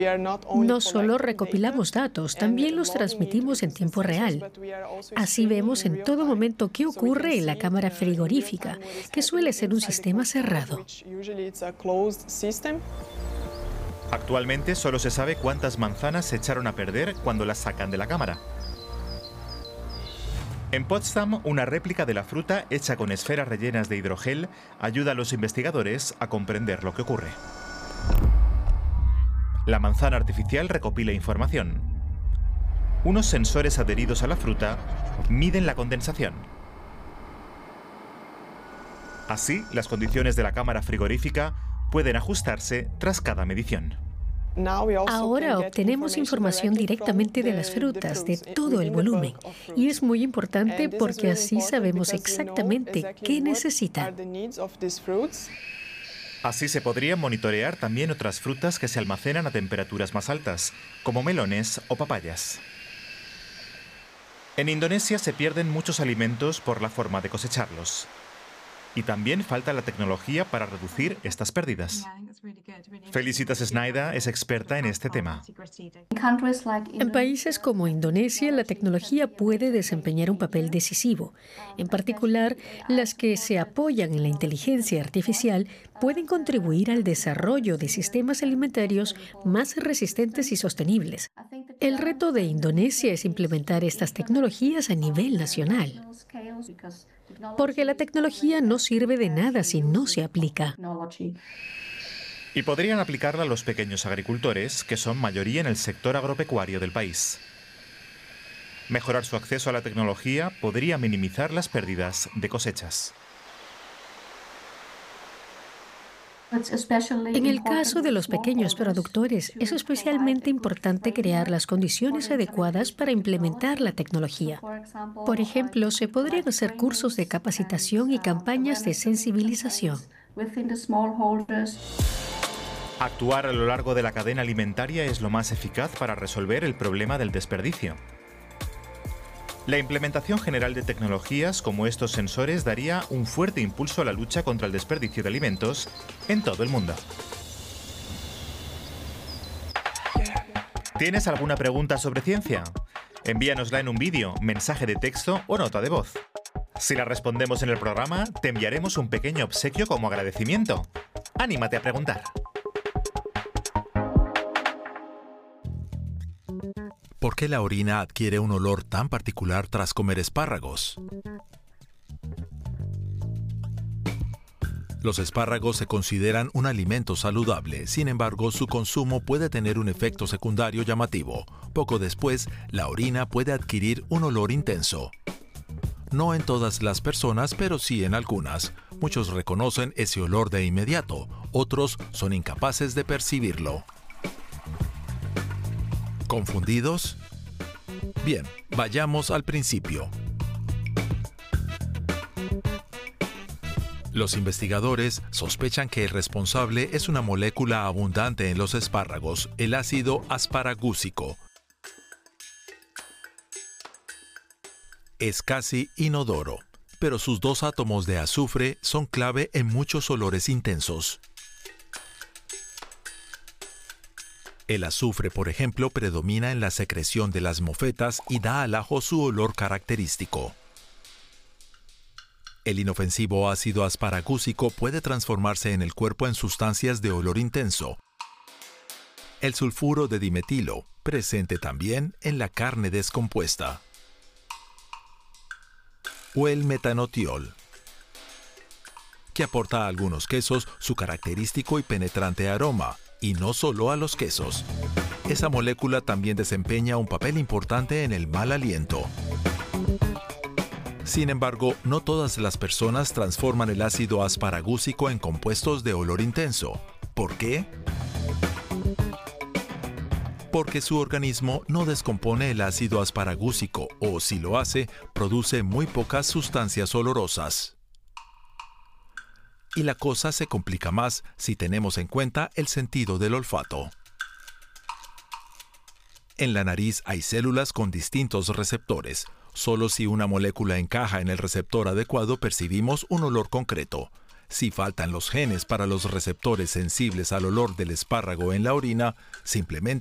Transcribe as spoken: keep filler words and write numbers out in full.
No solo recopilamos datos, también los transmitimos en tiempo real. Así vemos en todo momento qué ocurre en la cámara frigorífica, que suele ser un sistema cerrado. Actualmente solo se sabe cuántas manzanas se echaron a perder cuando las sacan de la cámara. En Potsdam, una réplica de la fruta hecha con esferas rellenas de hidrogel ayuda a los investigadores a comprender lo que ocurre. La manzana artificial recopila información. Unos sensores adheridos a la fruta miden la condensación. Así, las condiciones de la cámara frigorífica pueden ajustarse tras cada medición. Ahora obtenemos información directamente de las frutas, de todo el volumen. Y es muy importante porque así sabemos exactamente qué necesitan. Así se podrían monitorear también otras frutas que se almacenan a temperaturas más altas, como melones o papayas. En Indonesia se pierden muchos alimentos por la forma de cosecharlos. Y también falta la tecnología para reducir estas pérdidas. Felicitas Snaida es experta en este tema. En países como Indonesia, la tecnología puede desempeñar un papel decisivo. En particular, las que se apoyan en la inteligencia artificial pueden contribuir al desarrollo de sistemas alimentarios más resistentes y sostenibles. El reto de Indonesia es implementar estas tecnologías a nivel nacional. Porque la tecnología no sirve de nada si no se aplica. Y podrían aplicarla los pequeños agricultores, que son mayoría en el sector agropecuario del país. Mejorar su acceso a la tecnología podría minimizar las pérdidas de cosechas. En el caso de los pequeños productores, es especialmente importante crear las condiciones adecuadas para implementar la tecnología. Por ejemplo, se podrían hacer cursos de capacitación y campañas de sensibilización. Actuar a lo largo de la cadena alimentaria es lo más eficaz para resolver el problema del desperdicio. La implementación general de tecnologías como estos sensores daría un fuerte impulso a la lucha contra el desperdicio de alimentos en todo el mundo. ¿Tienes alguna pregunta sobre ciencia? Envíanosla en un vídeo, mensaje de texto o nota de voz. Si la respondemos en el programa, te enviaremos un pequeño obsequio como agradecimiento. ¡Anímate a preguntar! ¿Por qué la orina adquiere un olor tan particular tras comer espárragos? Los espárragos se consideran un alimento saludable, sin embargo, su consumo puede tener un efecto secundario llamativo. Poco después, la orina puede adquirir un olor intenso. No en todas las personas, pero sí en algunas. Muchos reconocen ese olor de inmediato, otros son incapaces de percibirlo. ¿Confundidos? Bien, vayamos al principio. Los investigadores sospechan que el responsable es una molécula abundante en los espárragos, el ácido asparagúsico. Es casi inodoro, pero sus dos átomos de azufre son clave en muchos olores intensos. El azufre, por ejemplo, predomina en la secreción de las mofetas y da al ajo su olor característico. El inofensivo ácido asparagúsico puede transformarse en el cuerpo en sustancias de olor intenso. El sulfuro de dimetilo, presente también en la carne descompuesta. O el metanotiol, que aporta a algunos quesos su característico y penetrante aroma. Y no solo a los quesos. Esa molécula también desempeña un papel importante en el mal aliento. Sin embargo, no todas las personas transforman el ácido asparagúsico en compuestos de olor intenso. ¿Por qué? Porque su organismo no descompone el ácido asparagúsico o, si lo hace, produce muy pocas sustancias olorosas. Y la cosa se complica más si tenemos en cuenta el sentido del olfato. En la nariz hay células con distintos receptores. Solo si una molécula encaja en el receptor adecuado percibimos un olor concreto. Si faltan los genes para los receptores sensibles al olor del espárrago en la orina, simplemente